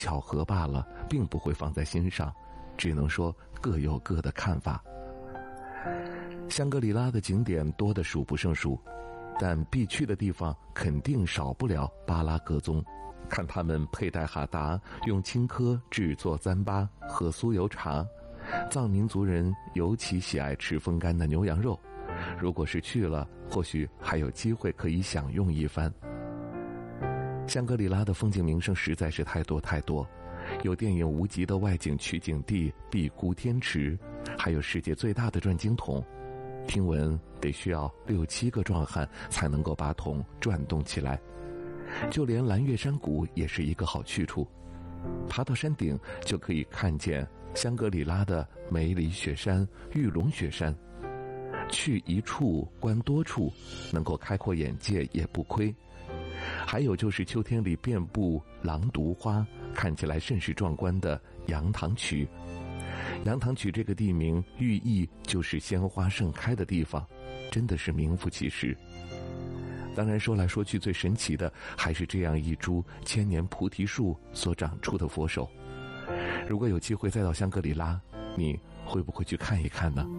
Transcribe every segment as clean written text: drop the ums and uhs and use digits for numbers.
巧合罢了，并不会放在心上，只能说各有各的看法。香格里拉的景点多得数不胜数，但必去的地方肯定少不了巴拉格宗，看他们佩戴哈达，用青稞制作糌粑，喝酥油茶。藏民族人尤其喜爱吃风干的牛羊肉，如果是去了，或许还有机会可以享用一番。香格里拉的风景名胜实在是太多太多，有电影《无极》的外景取景地碧姑天池，还有世界最大的转经筒，听闻得需要6-7个壮汉才能够把桶转动起来。就连蓝月山谷也是一个好去处，爬到山顶就可以看见香格里拉的梅里雪山、玉龙雪山。去一处观多处，能够开阔眼界也不亏。还有就是秋天里遍布狼毒花，看起来甚是壮观的羊塘渠。羊塘渠这个地名寓意就是鲜花盛开的地方，真的是名副其实。当然说来说去最神奇的还是这样一株千年菩提树所长出的佛手。如果有机会再到香格里拉，你会不会去看一看呢？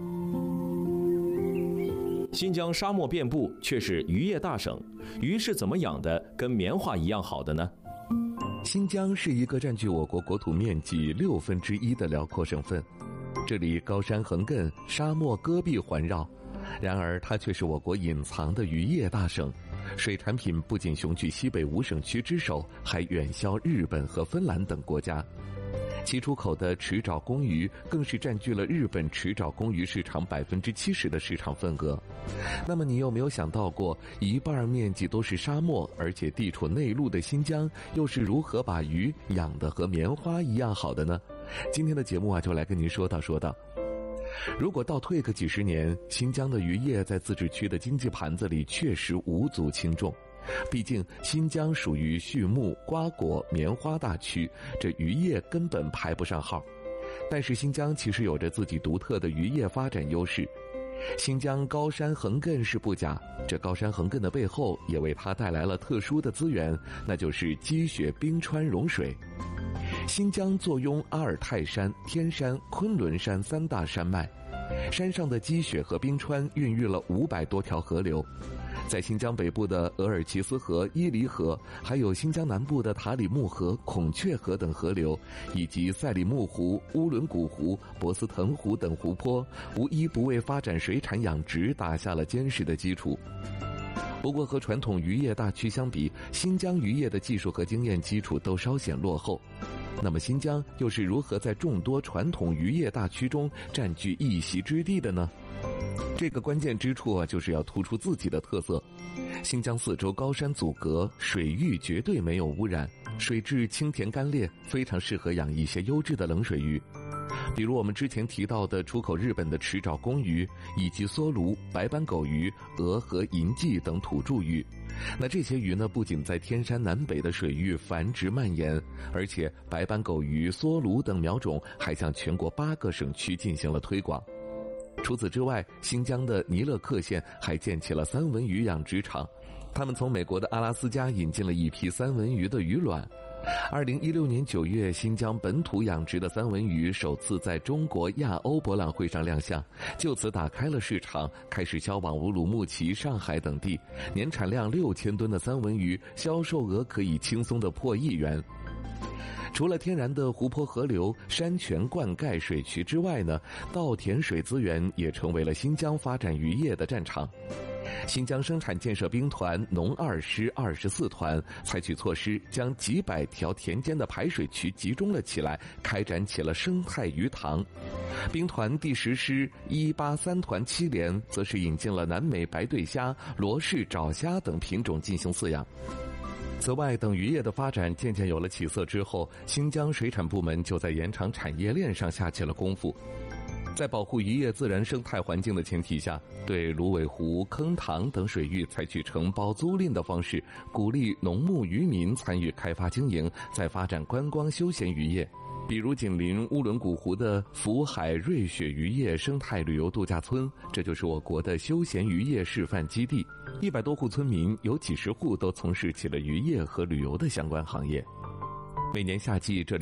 新疆沙漠遍布，却是渔业大省，鱼是怎么养的跟棉花一样好的呢？ 新疆是一个占据我国国土面积1/6的辽阔省份，这里高山横亘，沙漠戈壁环绕，然而它却是我国隐藏的渔业大省，水产品不仅雄踞西北5省区之首，还远销日本和芬兰等国家。其出口的池沼公鱼更是占据了日本池沼公鱼市场70%的市场份额。那么你有没有想到过，一半面积都是沙漠，而且地处内陆的新疆，又是如何把鱼养得和棉花一样好的呢？今天的节目就来跟您说道。如果倒退个几十年，新疆的渔业在自治区的经济盘子里确实无足轻重。毕竟新疆属于畜牧、瓜果、棉花大区，这渔业根本排不上号。但是新疆其实有着自己独特的渔业发展优势。新疆高山横亘是不假，这高山横亘的背后也为它带来了特殊的资源，那就是积雪冰川融水。新疆坐拥阿尔泰山、天山、昆仑山3大山脉，山上的积雪和冰川孕育了500多条河流。在新疆北部的额尔齐斯河、伊犁河，还有新疆南部的塔里木河、孔雀河等河流，以及赛里木湖、乌伦古湖、博斯腾湖等湖泊，无一不为发展水产养殖打下了坚实的基础。不过和传统渔业大区相比，新疆渔业的技术和经验基础都稍显落后。那么新疆又是如何在众多传统渔业大区中占据一席之地的呢？这个关键之处就是要突出自己的特色。新疆4周高山阻隔，水域绝对没有污染，水质清甜干裂，非常适合养一些优质的冷水鱼。比如我们之前提到的出口日本的池沼公鱼，以及梭鲈、白斑狗鱼、鹅和银鲫等土著鱼。那这些鱼呢，不仅在天山南北的水域繁殖蔓延，而且白斑狗鱼、梭鲈等苗种还向全国8个省区进行了推广。除此之外，新疆的尼勒克县还建起了三文鱼养殖场，他们从美国的阿拉斯加引进了一批三文鱼的鱼卵。2016年9月，新疆本土养殖的三文鱼首次在中国亚欧博览会上亮相，就此打开了市场，开始销往乌鲁木齐、上海等地，年产量6000吨的三文鱼销售额可以轻松地破1亿元。除了天然的湖泊、河流、山泉灌溉水渠之外呢，稻田水资源也成为了新疆发展渔业的战场。新疆生产建设兵团农2师24团采取措施，将几百条田间的排水渠集中了起来，开展起了生态鱼塘。兵团第10师183团7连则是引进了南美白对虾、罗氏爪虾等品种进行饲养。此外，等渔业的发展渐渐有了起色之后，新疆水产部门就在延长产业链上下起了功夫。在保护渔业自然生态环境的前提下，对芦苇湖、坑塘等水域采取承包租赁的方式，鼓励农牧渔民参与开发经营，再发展观光休闲渔业。比如紧邻乌伦古湖的福海瑞雪渔业生态旅游度假村，这就是我国的休闲渔业示范基地。100多户村民，有几十户都从事起了渔业和旅游的相关行业。 每年夏季这里